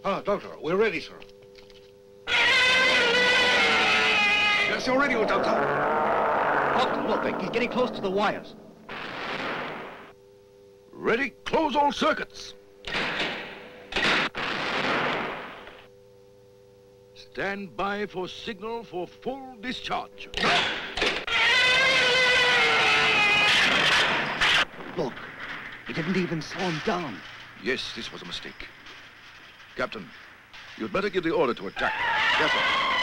Ah, Doctor, we're ready, sir. Yes, you're ready, Doctor. Doctor, look, he's getting close to the wires. Ready? Close all circuits. Stand by for signal for full discharge. Look, he didn't even slow him down. Yes, this was a mistake. Captain, you'd better give the order to attack. Yes, sir.